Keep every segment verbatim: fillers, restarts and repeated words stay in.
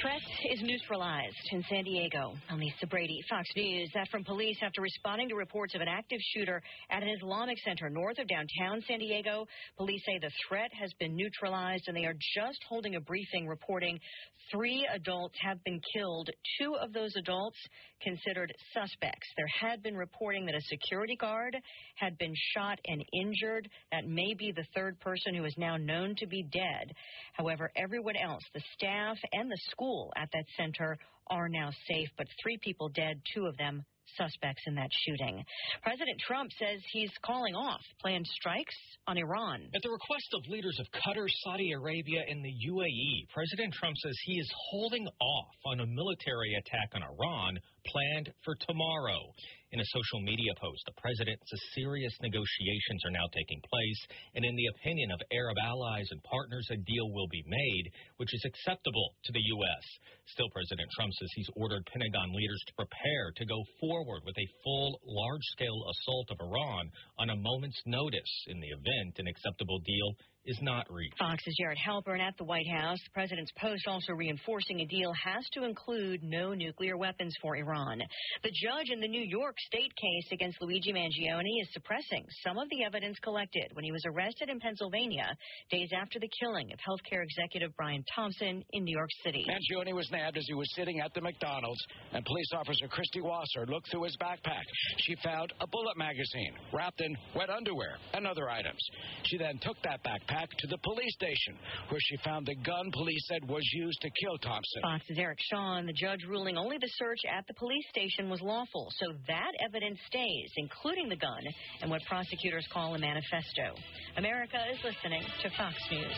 Threat is neutralized in San Diego. I'm Lisa Brady, Fox News. That from police after responding to reports of an active shooter at an Islamic center north of downtown San Diego. Police say the threat has been neutralized, and they are just holding a briefing reporting three adults have been killed. Two of those adults considered suspects. There had been reporting that a security guard had been shot and injured. That may be the third person who is now known to be dead. However, everyone else, the staff and the school at that center, are now safe, but three people dead, two of them suspects in that shooting. President Trump says he's calling off planned strikes on Iran. At the request of leaders of Qatar, Saudi Arabia, and the U A E, President Trump says he is holding off on a military attack on Iran planned for tomorrow. In a social media post, the president says serious negotiations are now taking place, and in the opinion of Arab allies and partners, a deal will be made, which is acceptable to the U S. Still, President Trump says he's ordered Pentagon leaders to prepare to go forward with a full, large-scale assault of Iran on a moment's notice. In the event an acceptable deal is not reached. Fox's Jared Halpern at the White House. The president's post also reinforcing a deal has to include no nuclear weapons for Iran. The judge in the New York state case against Luigi Mangione is suppressing some of the evidence collected when he was arrested in Pennsylvania days after the killing of healthcare executive Brian Thompson in New York City. Mangione was nabbed as he was sitting at the McDonald's, and police officer Christy Wasser looked through his backpack. She found a bullet magazine wrapped in wet underwear and other items. She then took that backpack to the police station, where she found the gun police said was used to kill Thompson. Fox's Eric Shawn, the judge ruling only the search at the police station was lawful, so that evidence stays, including the gun and what prosecutors call a manifesto. America is listening to Fox News.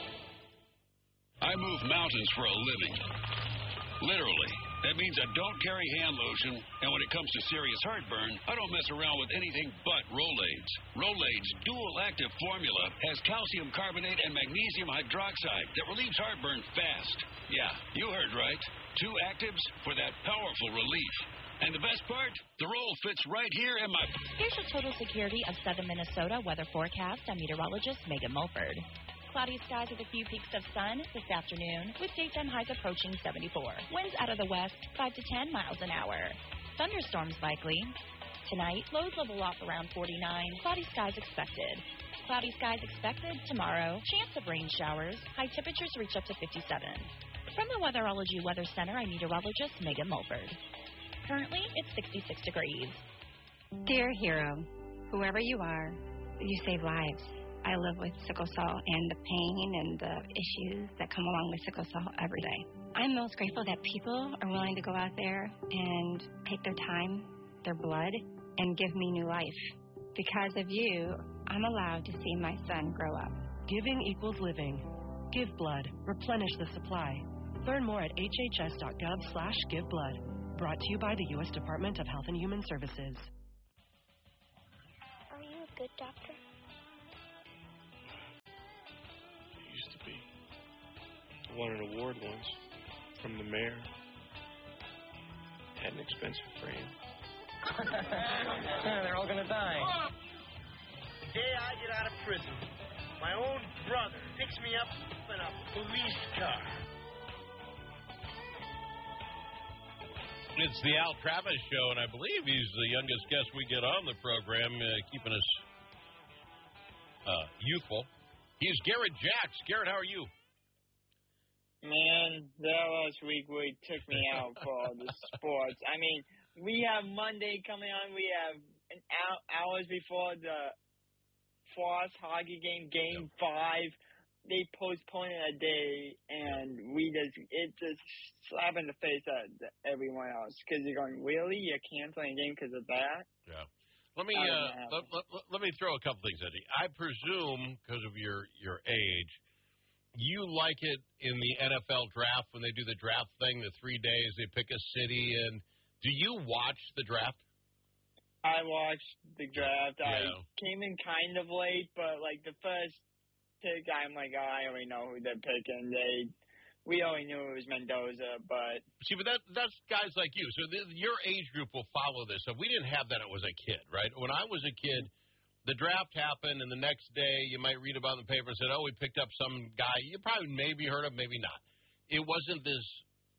I move mountains for a living. Literally. That means I don't carry hand lotion, and when it comes to serious heartburn, I don't mess around with anything but Rolaids. Rolaids' dual-active formula has calcium carbonate and magnesium hydroxide that relieves heartburn fast. Yeah, you heard right. Two actives for that powerful relief. And the best part, the roll fits right here in my... Here's your Total Security of Southern Minnesota weather forecast. I'm meteorologist Megan Mulford. Cloudy skies with a few peaks of sun this afternoon, with daytime highs approaching seventy-four. Winds out of the west, five to ten miles an hour. Thunderstorms likely. Tonight, lows level off around forty-nine. Cloudy skies expected. Cloudy skies expected tomorrow. Chance of rain showers. High temperatures reach up to fifty-seven. From the Weatherology Weather Center, I'm meteorologist Megan Mulford. Currently, it's sixty-six degrees. Dear hero, whoever you are, you save lives. I live with sickle cell and the pain and the issues that come along with sickle cell every day. I'm most grateful that people are willing to go out there and take their time, their blood, and give me new life. Because of you, I'm allowed to see my son grow up. Giving equals living. Give blood. Replenish the supply. Learn more at hhs.gov slash give blood. Brought to you by the U S Department of Health and Human Services. Are you a good doctor? I won an award once from the mayor. Had an expensive frame. They're all gonna die. The day I get out of prison, my own brother picks me up in a police car. It's the Al Travis Show, and I believe he's the youngest guest we get on the program, uh, keeping us uh, youthful. He's Garrett Jacks. Garrett, how are you? Man, that last week we took me out for all the sports. I mean, we have Monday coming on. We have an hour, hours before the Frost hockey game, Game yep. Five. They postponed it a day, and we just it's just slap in the face at everyone else because you're going, really? You're canceling a game because of that? Yeah. Let me uh, let, let, let me throw a couple things at you. I presume because of your your age. You like it in the N F L draft when they do the draft thing, the three days, they pick a city. And do you watch the draft? I watched the draft. Yeah. I came in kind of late, but, like, the first pick, I'm like, oh, I already know who they're picking. They, we already knew it was Mendoza, but... See, but that that's guys like you. So the, your age group will follow this. So we didn't have that when I was a kid, right? When I was a kid... The draft happened, and the next day you might read about it in the paper and said, oh, we picked up some guy you probably maybe heard of, maybe not. It wasn't this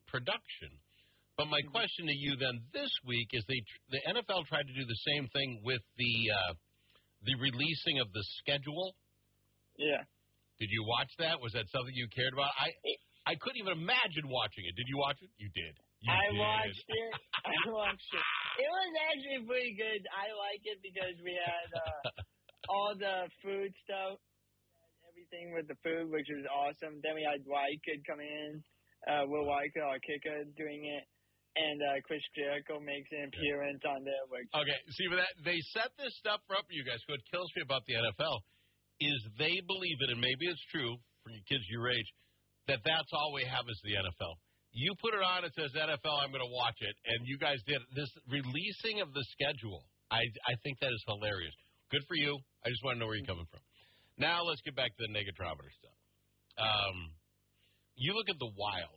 production. But my Mm-hmm. question to you then this week is they the N F L tried to do the same thing with the uh, the releasing of the schedule. Yeah. Did you watch that? Was that something you cared about? I I couldn't even imagine watching it. Did you watch it? You did. You I did. watched it. I watched it. It was actually pretty good. I like it because we had uh, all the food stuff, everything with the food, which was awesome. Then we had Wyke come in, uh, Will Wyke, our kicker, doing it. And uh, Chris Jericho makes an appearance on there. Which okay, see, but that they set this stuff up for you guys. What kills me about the N F L is they believe it, and maybe it's true for you kids your age, that that's all we have is the N F L. You put it on, it says N F L, I'm going to watch it, and you guys did this releasing of the schedule. I I think that is hilarious. Good for you. I just want to know where you're coming from. Now let's get back to the negatrometer stuff. Um, you look at the Wild.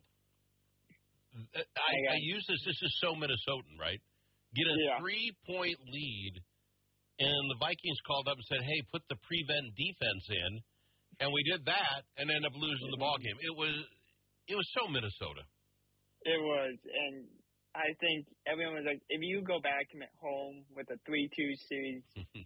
I, I use this. This is so Minnesotan, right? Get a yeah. three-point lead, and the Vikings called up and said, "Hey, put the prevent defense in," and we did that, and ended up losing mm-hmm. the ball game. It was, it was so Minnesota. It was, and I think everyone was like, if you go back home with a three two series,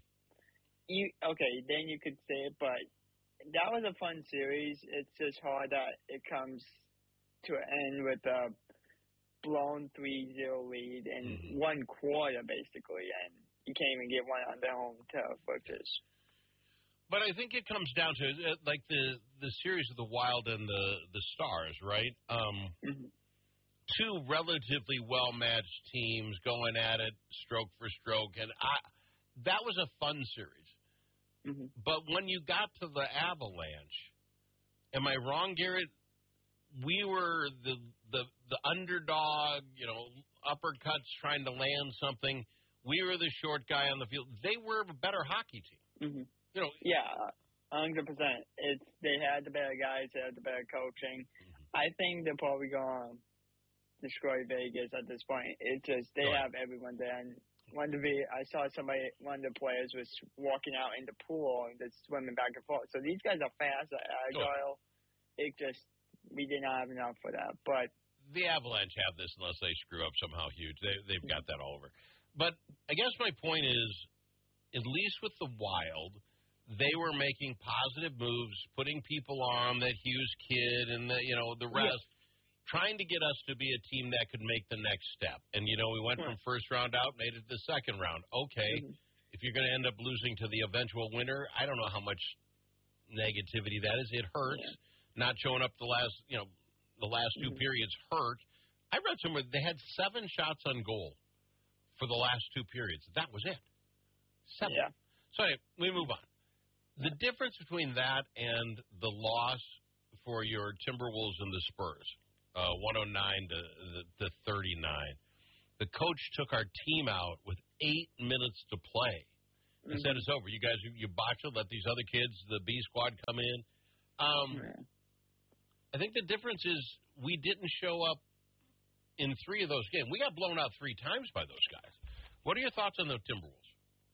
you okay, then you could say it, but that was a fun series. It's just hard that it comes to an end with a blown three zero lead in mm-hmm. one quarter, basically, and you can't even get one on their home turf, which is. But I think it comes down to uh, like the the series of the Wild and the the Stars, right? Um, mm-hmm. Two relatively well matched teams going at it, stroke for stroke, and I that was a fun series. Mm-hmm. But when you got to the Avalanche, am I wrong, Garrett? We were the, the the underdog, you know, uppercuts trying to land something. We were the short guy on the field. They were a better hockey team. Mm-hmm. You know, yeah, one hundred percent. It's they had the better guys, they had the better coaching. Mm-hmm. I think they're probably going to destroy Vegas at this point. It's just they right. have everyone there. And one of the I saw somebody, one of the players was walking out in the pool and just swimming back and forth. So these guys are fast, agile. Oh. It just. We did not have enough for that, but the Avalanche have this unless they screw up somehow huge. They, they've got that all over. But I guess my point is, at least with the Wild, they were making positive moves, putting people on that Hughes kid and the you know the rest, yeah. trying to get us to be a team that could make the next step. And you know we went yeah. from first round out, made it to the second round. Okay, mm-hmm. if you're going to end up losing to the eventual winner, I don't know how much negativity that is. It hurts. Yeah. Not showing up the last, you know, the last two mm-hmm. periods hurt. I read somewhere they had seven shots on goal for the last two periods. That was it. Seven. Yeah. So anyway, we move on. The difference between that and the loss for your Timberwolves and the Spurs, uh, one oh nine to thirty-nine. The coach took our team out with eight minutes to play and mm-hmm. said it's over. You guys, you, you botch it. Let these other kids, the B squad, come in. Um, yeah. I think the difference is we didn't show up in three of those games. We got blown out three times by those guys. What are your thoughts on the Timberwolves?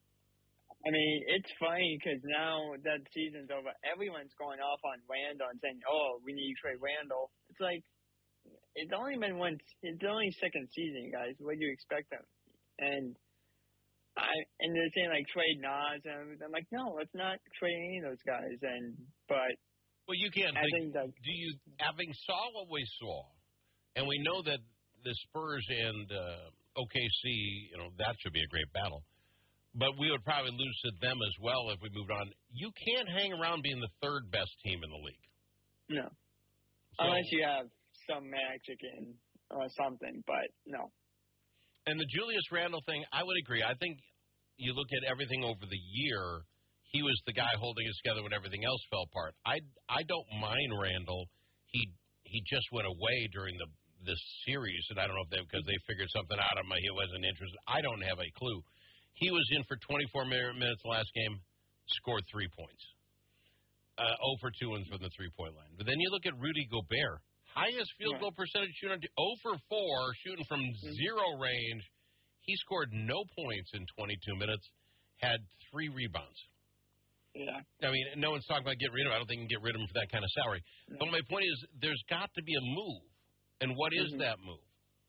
I mean, it's funny because now that season's over, everyone's going off on Randall and saying, oh, we need to trade Randall. It's like, it's only been one, it's only second season, guys. What do you expect them? And I and they're saying, like, trade Nas. And I'm like, no, let's not trade any of those guys. And But... Well, you can't I think, think that, do you, having saw what we saw, and we know that the Spurs and uh, O K C, you know, that should be a great battle, but we would probably lose to them as well if we moved on. You can't hang around being the third best team in the league. No. So, unless you have some magic in or something, but no. And the Julius Randle thing, I would agree. I think you look at everything over the year, he was the guy holding us together when everything else fell apart. I, I don't mind Randall. He he just went away during the this series, and I don't know if they because they figured something out of him. He wasn't interested. I don't have a clue. He was in for twenty-four minutes last game, scored three points. Uh, zero for two from the three-point line. But then you look at Rudy Gobert, highest field goal percentage shooter, zero for four, shooting from zero range. He scored no points in twenty-two minutes, had three rebounds. Yeah. I mean, no one's talking about getting rid of him. I don't think you can get rid of him for that kind of salary. No. But my point is, there's got to be a move. And what is mm-hmm. that move?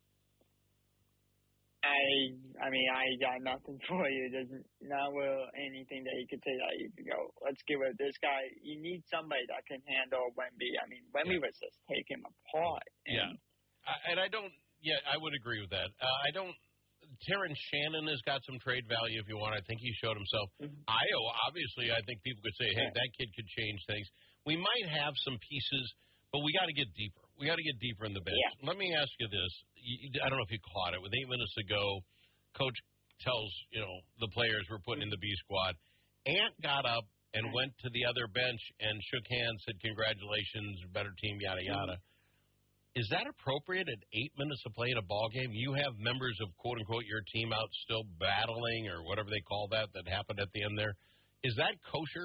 I I mean, I got nothing for you. There's not really anything that you could say that you could go, let's give it this guy. You need somebody that can handle Wemby. I mean, Wemby yeah. was just taking him apart. And yeah. I, and I don't, yeah, I would agree with that. Uh, I don't, Terrence Shannon has got some trade value if you want. I think he showed himself. Mm-hmm. Io, obviously, I think people could say, hey, yeah. that kid could change things. We might have some pieces, but we got to get deeper. We got to get deeper in the bench. Yeah. Let me ask you this. I don't know if you caught it. With eight minutes to go, Coach tells, you know, the players we're putting in the B squad. Ant got up and went to the other bench and shook hands, said congratulations, better team, yada, yada. Is that appropriate at eight minutes to play in a ball game? You have members of, quote-unquote, your team out still battling or whatever they call that that happened at the end there. Is that kosher?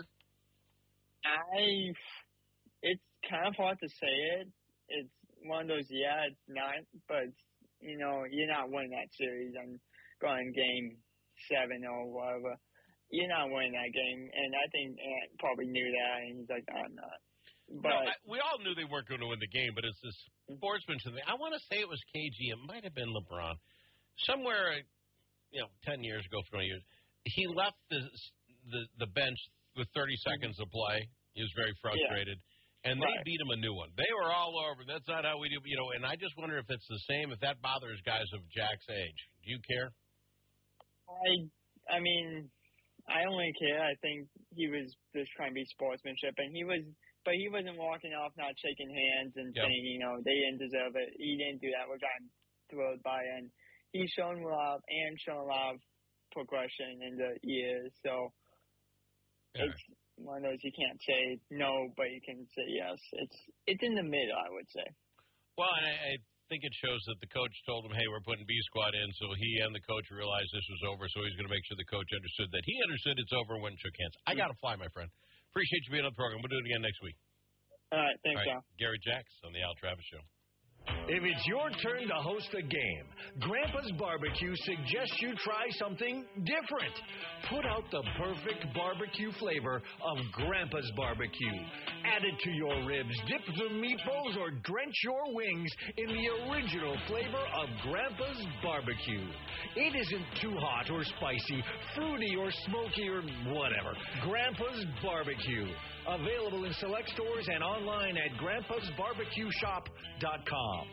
I – it's kind of hard to say it. It's one of those, yeah, it's not, but, you know, you're not winning that series and going game seven or whatever. You're not winning that game, and I think Ant probably knew that, and he's like, I'm not. But no, I, we all knew they weren't going to win the game, but it's this sportsmanship thing. I want to say it was K G. It might have been LeBron. Somewhere, you know, ten years ago, twenty years, he left the the, the bench with thirty seconds to play. He was very frustrated. Yeah. And they right. beat him a new one. They were all over. That's not how we do, you know. And I just wonder if it's the same, if that bothers guys of Jack's age. Do you care? I, I mean, I only care. I think he was just trying to be sportsmanship, and he was, but he wasn't walking off, not shaking hands and yep. saying, you know, they didn't deserve it. He didn't do that. We got thrilled by, and he's shown love and shown a lot of progression in the years. So yeah. it's one of those you can't say no, but you can say yes. It's it's in the middle, I would say. Well, and I, I think it shows that the coach told him, hey, we're putting B squad in, so he and the coach realized this was over, so he's going to make sure the coach understood that he understood it's over and went and shook hands. I got to fly, my friend. Appreciate you being on the program. We'll do it again next week. All right, thanks, All right, Al. Gary Jacks on the Al Travis Show. If it's your turn to host a game, Grandpa's Barbecue suggests you try something different. Put out the perfect barbecue flavor of Grandpa's Barbecue. Add it to your ribs, dip the meatballs, or drench your wings in the original flavor of Grandpa's Barbecue. It isn't too hot or spicy, fruity or smoky or whatever. Grandpa's Barbecue. Available in select stores and online at grandpas barbecue shop dot com.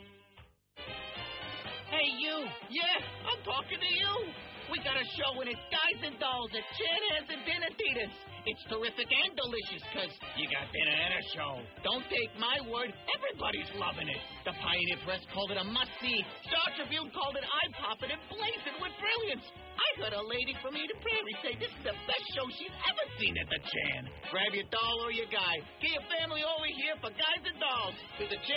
Hey, you. Yeah, I'm talking to you. We got a show and it's Guys and Dolls at Chanhassen and Dinner Theaters. It's terrific and delicious because you got dinner and a show. Don't take my word. Everybody's loving it. The Pioneer Press called it a must-see. Star Tribune called it eye-popping and blazing with brilliance. I heard a lady from Eden Prairie say this is the best show she's ever seen at the Chan. Grab your doll or your guy. Get your family over here for Guys and Dolls. To the Chan.